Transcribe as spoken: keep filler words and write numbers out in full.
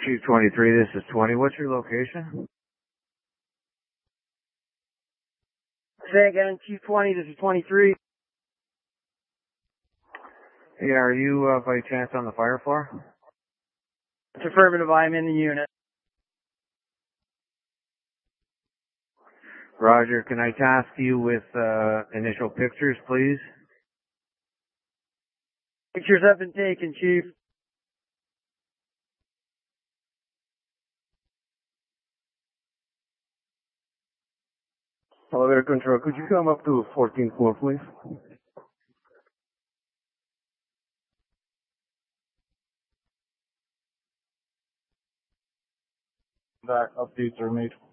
Chief twenty-three, this is twenty. What's your location? Say again, Chief twenty, this is twenty-three. Yeah, are you uh, by chance on the fire floor? It's affirmative, I am in the unit. Roger, can I task you with uh, initial pictures, please? Pictures have been taken, Chief. Elevator control, could you come up to fourteenth floor, please? That updates are made.